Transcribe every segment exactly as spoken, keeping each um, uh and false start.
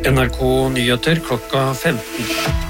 N R K Nyheter klokka femten.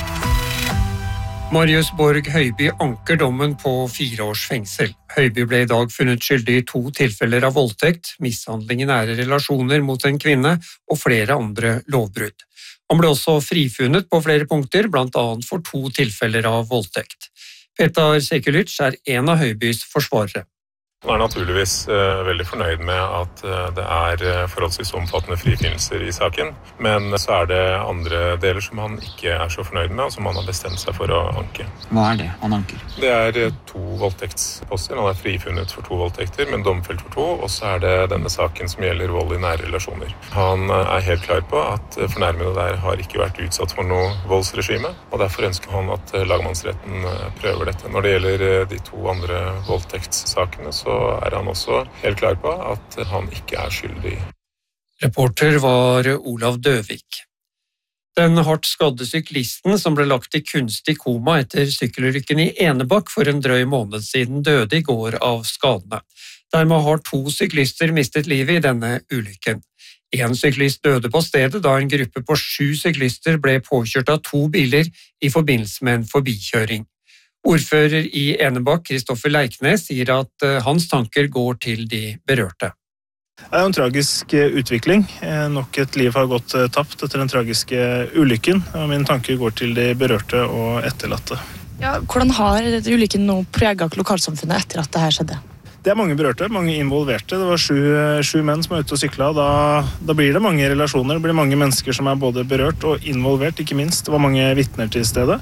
Marius Borg Høiby anker dommen på fire års fengsel. Høiby ble i dag funnet skyldig i to tilfeller av voldtekt, mishandling i nære relasjoner mot en kvinne og flere andre lovbrudd. Han ble også frifunnet på flere punkter, blant annet for to tilfeller av voldtekt. Petar Sekulic er en av Høibys forsvarere. Han er naturligvis uh, veldig fornøyd med at uh, det er uh, forholdsvis omfattende frifinnelser i saken, men så er det andre deler som han ikke er så fornøyd med, og som han har bestemt seg for å anke. Hva er det han anker? Det er uh, to voldtektsposter. Han er frifunnet for to voldtekter, men domfelt for to, og så er det denne saken som gjelder vold i nære relasjoner. Han uh, er helt klar på at uh, fornærmede der har ikke vært utsatt for noe voldsregime, og derfor ønsker han at uh, lagmannsretten uh, prøver dette. Når det gjelder uh, de to andre voldtektssakene, så så er han også helt klar på at han ikke er skyldig. Reporter var Olav Døvik. Den hardt skadde syklisten som ble lagt i kunstig koma etter sykkelulykken i Enebakk for en drøy måned siden døde i går av skadene. Dermed har to syklister mistet livet i denne ulykken. En syklist døde på stedet da en gruppe på sju syklister ble påkjørt av to biler i forbindelse med en forbikjøring. Ordfører i Enebakk, Kristoffer Leiknes, sier at hans tanker går til de berørte. Det er en tragisk utvikling. Nok et liv har gått tapt etter den tragiske ulykken. Mine tanker går til de berørte og etterlatte. Ja, hvordan har ulykken nå preget lokalsamfunnet etter at dette skjedde? Det er mange berørte, mange involverte. Det var sju, sju menn som var ute og syklet. Da, da blir det mange relasjoner, det blir mange mennesker som er både berørt og involvert, ikke minst. Det var mange vitner til stedet.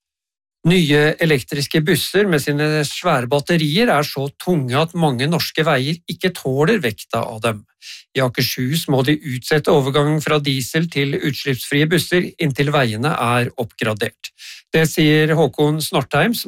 Nye elektriske busser med sine svære batterier er så tunge at mange norske veier ikke tåler vekta av dem. I Akershus må de utsette overgangen fra diesel til utslippsfrie busser inntil veiene er oppgradert. Det sier Håkon Snortheim,